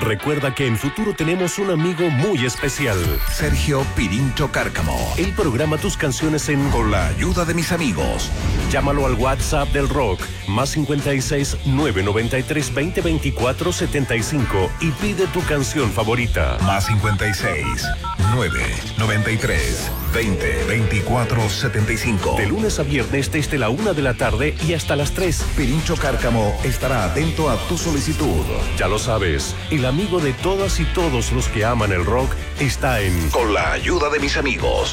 Recuerda que en Futuro tenemos un amigo muy especial. Sergio Pirincho Cárcamo. Él programa tus canciones Con la ayuda de mis amigos. Llámalo al WhatsApp del rock, más 56 993 2024 75 y pide tu canción favorita. Más 56 993 2024 75. De lunes a viernes desde la 1 de la tarde y hasta las 3. Pirincho Cárcamo estará atento a tu solicitud. Ya lo sabes, el amigo de todas y todos los que aman el rock está en Con la ayuda de mis amigos.